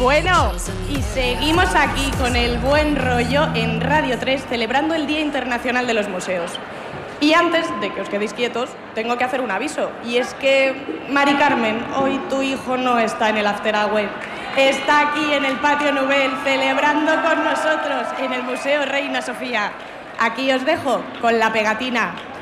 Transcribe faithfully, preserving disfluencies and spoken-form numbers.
Bueno, y seguimos aquí con el buen rollo en Radio tres celebrando el Día Internacional de los Museos. Y antes de que os quedéis quietos, tengo que hacer un aviso. Y es que, Mari Carmen, hoy tu hijo no está en el After Hour. Está aquí en el Patio Nubel celebrando con nosotros en el Museo Reina Sofía. Aquí os dejo con la pegatina.